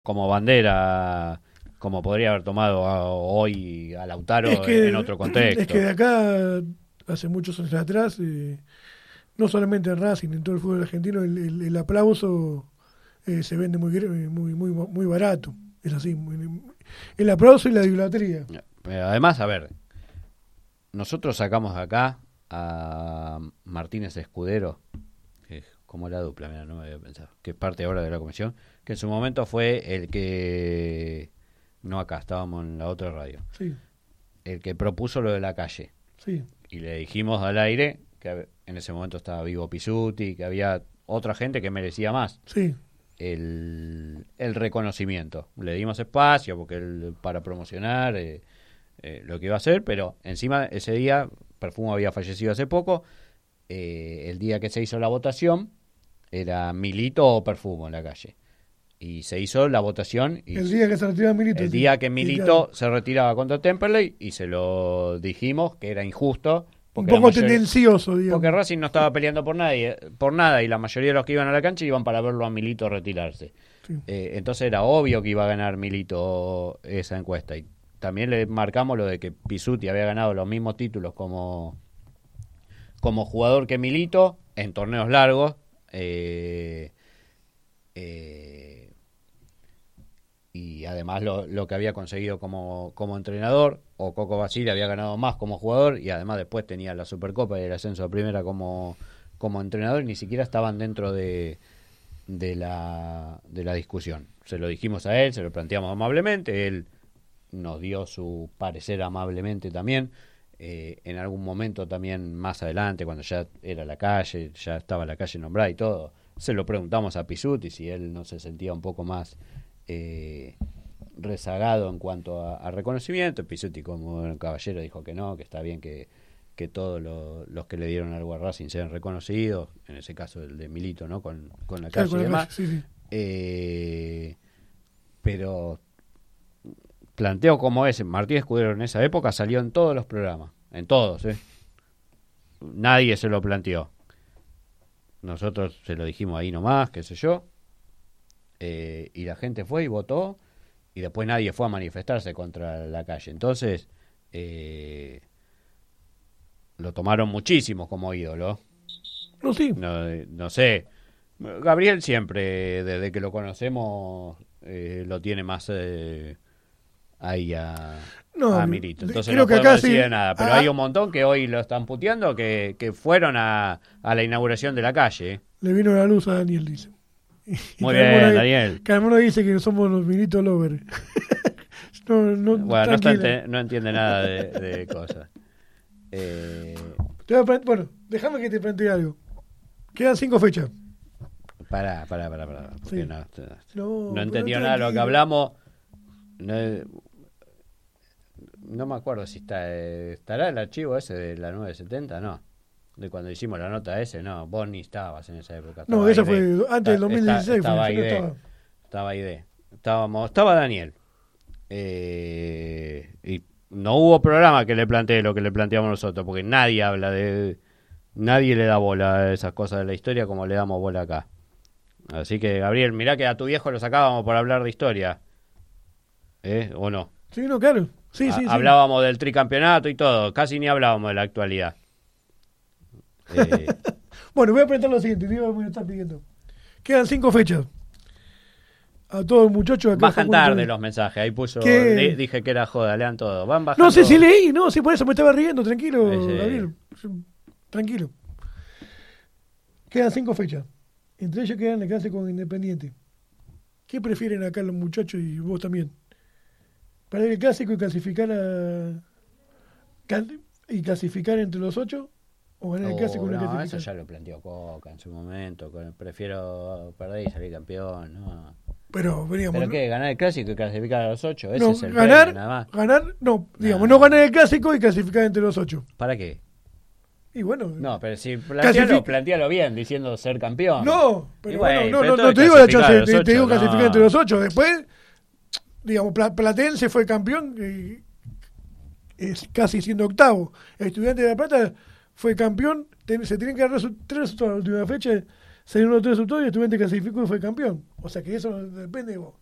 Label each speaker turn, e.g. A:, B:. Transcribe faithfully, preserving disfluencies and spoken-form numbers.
A: como bandera, como podría haber tomado a, hoy a Lautaro
B: Es que,
A: en otro contexto.
B: Es que de acá, hace muchos años atrás, eh, no solamente en Racing, en todo el fútbol argentino, el, el, el aplauso eh, se vende muy, muy, muy, muy barato. Es así, muy, el aplauso y la idolatría.
A: Pero además, a ver, nosotros sacamos acá a Martínez Escudero, que es como la dupla, mira, no me había pensado, que es parte ahora de la comisión, que en su momento fue el que, no acá, estábamos en la otra radio,
B: sí.
A: el que propuso lo de la calle.
B: Sí.
A: Y le dijimos al aire que en ese momento estaba vivo Pisuti, que había otra gente que merecía más.
B: Sí.
A: El, el reconocimiento. Le dimos espacio porque él, para promocionar eh, eh, lo que iba a hacer, pero encima ese día, Perfumo había fallecido hace poco, eh, el día que se hizo la votación, era Milito o Perfumo en la calle. Y se hizo la votación. Y
B: el día que se retiraba Milito.
A: El
B: sí.
A: día que Milito
B: sí, claro.
A: se retiraba contra Temperley, y se lo dijimos que era injusto.
B: Un poco
A: mayoría,
B: tendencioso, digamos.
A: Porque Racing no estaba peleando por nadie, por nada, y la mayoría de los que iban a la cancha iban para verlo a Milito retirarse. Sí. Eh, entonces era obvio que iba a ganar Milito esa encuesta. Y también le marcamos lo de que Pisuti había ganado los mismos títulos como, como jugador que Milito en torneos largos. Eh, eh, y además lo, lo que había conseguido como, como entrenador, o Coco Basile había ganado más como jugador, y además después tenía la Supercopa y el ascenso a primera como, como entrenador, y ni siquiera estaban dentro de, de, la, de la discusión. Se lo dijimos a él, se lo planteamos amablemente, él nos dio su parecer amablemente también. Eh, en algún momento también más adelante, cuando ya era la calle, ya estaba la calle nombrada y todo, se lo preguntamos a Pisuti si él no se sentía un poco más eh, rezagado en cuanto a, a reconocimiento. Pisuti, como un caballero, dijo que no, que está bien que, que todos lo, los que le dieron algo a Racing sean reconocidos, en ese caso el de Milito, ¿no? Con, con la calle
B: claro,
A: y demás.
B: Sí, sí.
A: Eh, pero planteo como ese, Martín Escudero en esa época salió en todos los programas, en todos, ¿eh? Nadie se lo planteó. Nosotros se lo dijimos ahí nomás, qué sé yo, eh, y la gente fue y votó, y después nadie fue a manifestarse contra la calle. Entonces, eh, lo tomaron muchísimo como ídolo.
B: No, sí.
A: No, no sé, Gabriel siempre, desde que lo conocemos, eh, lo tiene más... Eh, ahí a,
B: no,
A: a Milito. Entonces
B: creo
A: no
B: que
A: podemos
B: acá
A: decir
B: sí,
A: nada. Pero
B: ah,
A: hay un montón que hoy lo están puteando que, que fueron a, a la inauguración de la calle.
B: Le vino la luz a Daniel, dice. Y,
A: Muy
B: y
A: bien,
B: Carmona,
A: Daniel.
B: Carmona dice que somos los Milito lovers. no, no,
A: bueno, no, está ente, no entiende nada de, de cosas. Eh...
B: Te voy a plante- bueno, déjame que te plantee algo. Quedan cinco fechas.
A: Pará, pará, pará, pará. Porque
B: Sí.
A: no,
B: no,
A: no entendió
B: no,
A: nada de lo que hablamos. No, no me acuerdo si está eh, estará el archivo ese de la nueve setenta, no, de cuando hicimos la nota ese, no, vos ni estabas en esa época.
B: No, esa fue antes del dos mil dieciséis.
A: Estaba
B: fue,
A: ahí de,
B: estaba.
A: estaba ahí de, estábamos, estaba Daniel, eh, y no hubo programa que le plantee lo que le planteamos nosotros, porque nadie habla de, nadie le da bola a esas cosas de la historia como le damos bola acá. Así que, Gabriel, mirá que a tu viejo lo sacábamos por hablar de historia, ¿eh? ¿O no?
B: Sí, no, claro. Sí, sí, sí.
A: Hablábamos del tricampeonato y todo, casi ni hablábamos de la actualidad. Eh...
B: bueno, voy a preguntar lo siguiente, digo, me lo están pidiendo. Quedan cinco fechas. A todos los muchachos acá.
A: Bajan tarde los mensajes, ahí puso,
B: ¿Qué?
A: dije que era joda, lean todo. Van bajando.
B: No sé si leí, no, sí, por eso me estaba riendo, tranquilo,
A: Ese...
B: Gabriel. Tranquilo. Quedan cinco fechas. Entre ellas quedan la clase con Independiente. ¿Qué prefieren acá los muchachos y vos también? ¿Para el clásico y clasificar a y clasificar entre los ocho? ¿O ganar el
A: oh,
B: clásico y no,
A: no,
B: clasificar?
A: eso ya lo planteó Coca en su momento. Prefiero perder y salir campeón. No.
B: Pero, veníamos,
A: ¿Pero
B: ¿no?
A: qué? ¿Ganar el clásico y clasificar a los ocho? Ese
B: no,
A: es el
B: ganar,
A: premio, nada más.
B: ganar, no, digamos,
A: nah.
B: no ganar el clásico y clasificar entre los ocho.
A: ¿Para qué?
B: Y bueno.
A: No, pero si plantealo, plantealo bien, diciendo ser campeón.
B: No, pero
A: bueno,
B: bueno, no,
A: pero
B: no, no te digo la chance, te, te digo clasificar no. entre los ocho. Después, digamos, Platense fue campeón, y es casi siendo octavo. El Estudiante de La Plata fue campeón, ten, se tienen que dar resu- tres resultados en la última fecha, salieron los tres resultados y el Estudiante clasificó y fue campeón. O sea que eso no depende de vos.